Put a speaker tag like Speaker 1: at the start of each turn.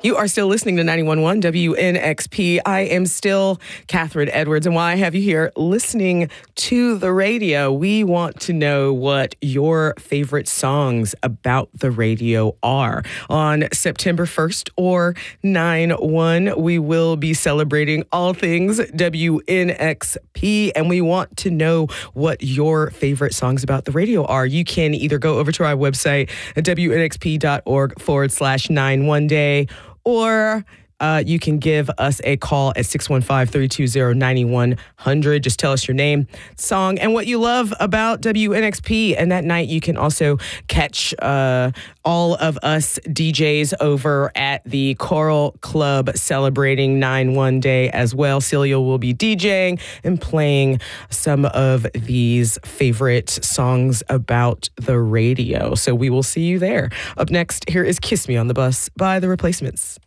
Speaker 1: You are still listening to 91.1 WNXP. I am still Catherine Edwards, and while I have you here listening to the radio, we want to know what your favorite songs about the radio are. On September 1st or 9/1, we will be celebrating all things WNXP, and we want to know what your favorite songs about the radio are. You can either go over to our website at WNXP.org/91day, or you can give us a call at 615-320-9100. Just tell us your name, song, and what you love about WNXP. And that night, you can also catch all of us DJs over at the Choral Club celebrating 9/1 Day as well. Celia will be DJing and playing some of these favorite songs about the radio. So we will see you there. Up next, here is Kiss Me on the Bus by The Replacements.